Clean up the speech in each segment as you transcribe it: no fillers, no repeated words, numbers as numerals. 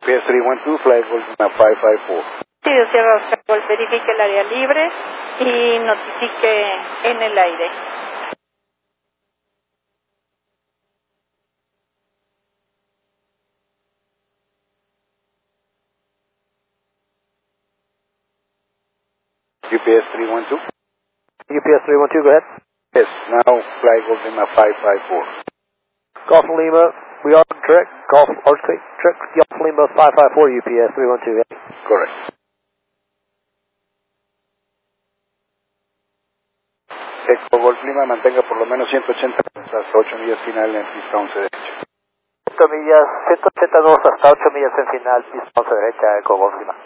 PS312, fly Golflima 554. Sí, Sierra Oscar Golf, verifique el área libre y notifique en el aire. UPS 312? UPS 312, go ahead. Yes, now fly Golflima 554. Golf Lima, we are correct. Golf Earthquake, correct. Golf Lima 554, UPS 312, yeah. Correct. Eco Golflima, mantenga por lo menos 180 hasta 8 millas final en pista 11 derecha. 100 millas, 182 hasta 8 millas en final, pista 11 derecha, Eco Golf Lima.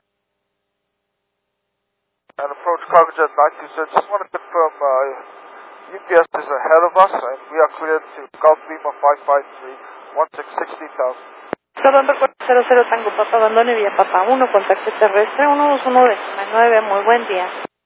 And approach cargo jet 927, just want to confirm UPS is ahead of us and we are cleared to Golf Lima 553, 1660,000. Rodando 00 Tango Papa, abandone vía Papa 1, contacto terrestre 121 de zona 9, muy buen día.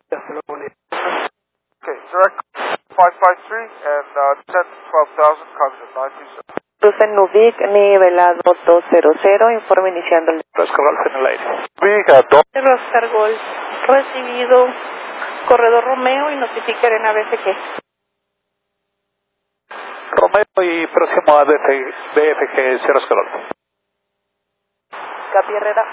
Okay, direct 553 and 10 12,000, cargo jet 927. Cruce Nubic, nivelado 200, informe iniciando el... Oscar Golf en el aire. Sierra Oscar Golf, recibido corredor Romeo y notifique arena BFG. Romeo y próximo a BFG, Sierra Oscar Golf. Capi Herrera.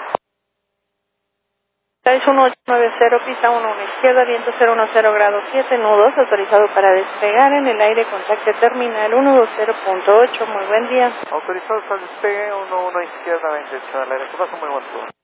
61890, pista 1, izquierda, viento 010 grados 7 nudos, autorizado para despegar en el aire, contacte terminal 120.8, muy buen día. Autorizado para despegue 11 izquierda 28 al aire, que pasa muy buen día.